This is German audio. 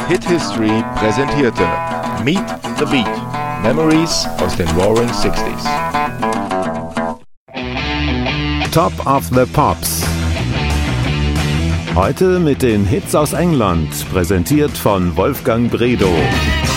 Hit History präsentierte Meet the Beat – Memories aus den Roaring 60s. Top of the Pops. Heute mit den Hits aus England, präsentiert von Wolfgang Bredow.